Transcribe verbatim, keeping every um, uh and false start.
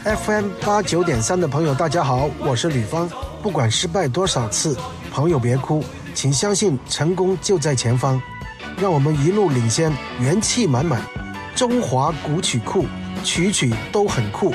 F M 八九点三的朋友，大家好，我是吕方。不管失败多少次，朋友别哭，请相信成功就在前方。让我们一路领先，元气满满。中华古曲库，曲曲都很酷。